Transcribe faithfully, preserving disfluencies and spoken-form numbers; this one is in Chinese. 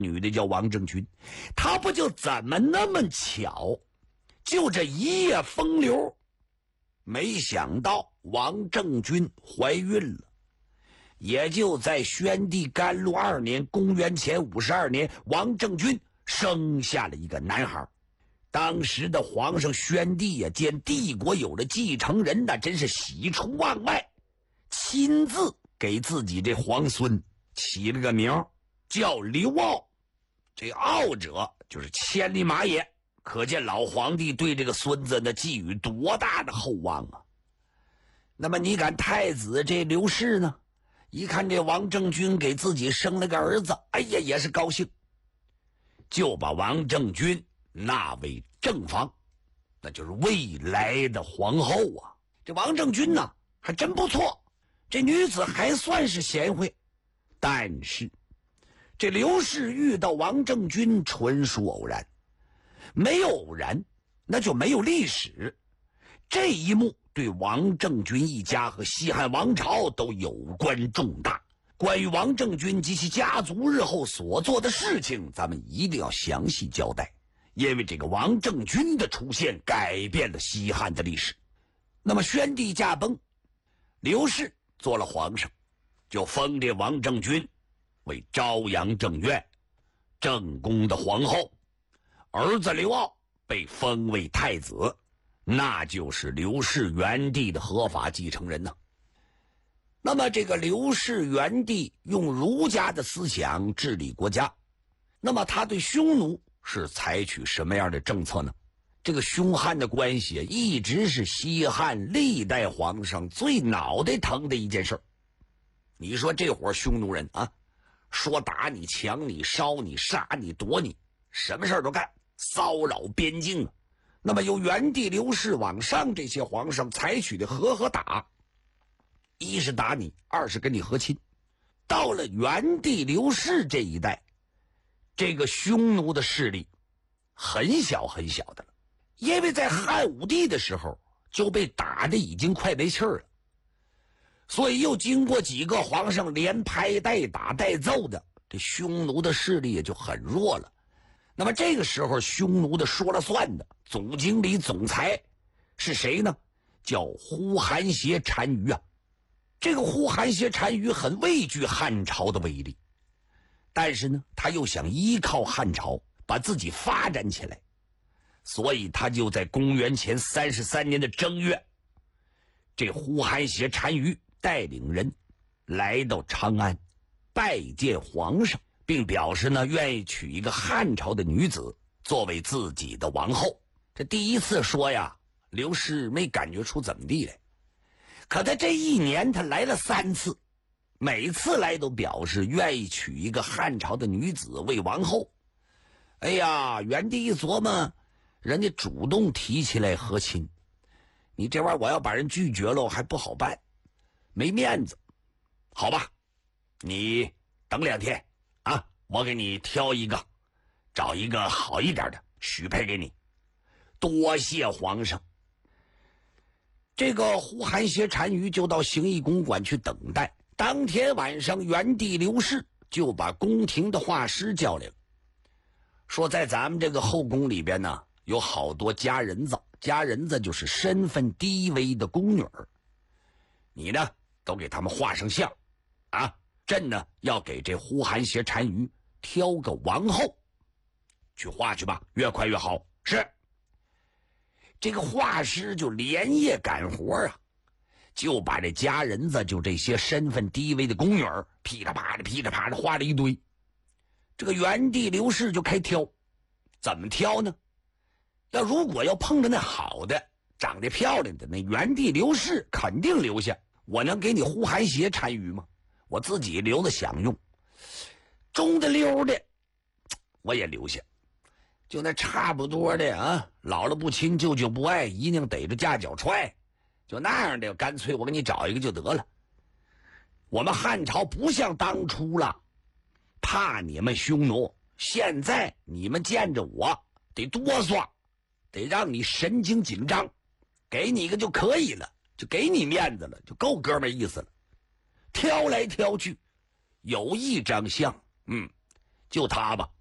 女的叫王政君，她不就怎么那么巧，就这一夜风流，没想到王政君怀孕了。也就在宣帝甘露二年，公元前五十二年，王政君生下了一个男孩。当时的皇上宣帝呀、啊，见帝国有了继承人，那真是喜出望外，亲自给自己这皇孙起了个名叫刘骜。这骜者就是千里马也，可见老皇帝对这个孙子呢寄予多大的厚望啊。那么你看太子这刘氏呢，一看这王政君给自己生了个儿子，哎呀也是高兴，就把王政君纳为正房，那就是未来的皇后啊。这王政君呢还真不错，这女子还算是贤惠，但是这刘氏遇到王政君纯属偶然，没有偶然那就没有历史。这一幕对王政君一家和西汉王朝都有关重大。关于王政君及其家族日后所做的事情，咱们一定要详细交代，因为这个王政君的出现改变了西汉的历史。那么宣帝驾崩，刘氏做了皇上，就封这王政君为昭阳正院正宫的皇后，儿子刘骜被封为太子，那就是刘氏元帝的合法继承人呢。那么这个刘氏元帝用儒家的思想治理国家，那么他对匈奴是采取什么样的政策呢？这个匈汉的关系一直是西汉历代皇上最脑袋疼的一件事。你说这伙匈奴人啊，说打你、抢你、烧你、杀你、夺你，什么事儿都干，骚扰边境啊。那么由元帝刘氏往上这些皇上采取的和和打，一是打你，二是跟你和亲。到了元帝刘氏这一代，这个匈奴的势力很小很小的了，因为在汉武帝的时候就被打得已经快没气儿了，所以又经过几个皇上连拍带打带揍的，这匈奴的势力也就很弱了。那么这个时候匈奴的说了算的总经理总裁是谁呢？叫呼韩邪单于啊。这个呼韩邪单于很畏惧汉朝的威力，但是呢他又想依靠汉朝把自己发展起来，所以他就在公元前三十三年的正月，这呼韩邪单于带领人来到长安拜见皇上，并表示呢愿意娶一个汉朝的女子作为自己的王后。这第一次说呀，刘氏没感觉出怎么地来，可他这一年他来了三次，每次来都表示愿意娶一个汉朝的女子为王后。哎呀，元帝一琢磨，人家主动提起来和亲，你这玩意儿我要把人拒绝了还不好办，没面子。好吧，你等两天啊，我给你挑一个，找一个好一点的许配给你。多谢皇上。这个呼韩邪单于就到形意公馆去等待。当天晚上元帝刘氏就把宫廷的画师叫来了，说在咱们这个后宫里边呢有好多佳人子，佳人子就是身份低微的宫女儿，你呢都给他们画上像啊，朕呢要给这呼韩邪单于挑个王后，去画去吧，越快越好。是。这个画师就连夜赶活啊，就把这佳人子就这些身份低微的宫女儿噼里啪啦噼里啪啦画了一堆。这个元帝刘氏就开挑，怎么挑呢？要如果要碰着那好的长得漂亮的，那元帝刘氏肯定留下，我能给你呼韩邪单于吗？我自己留着享用。中的溜的我也留下，就那差不多的啊，姥姥不亲舅舅不爱，姨娘逮着架脚踹，就那样的干脆我给你找一个就得了。我们汉朝不像当初了，怕你们匈奴，现在你们见着我得哆嗦，得让你神经紧张，给你一个就可以了，就给你面子了，就够哥们意思了。挑来挑去有一张像，嗯， 就他吧。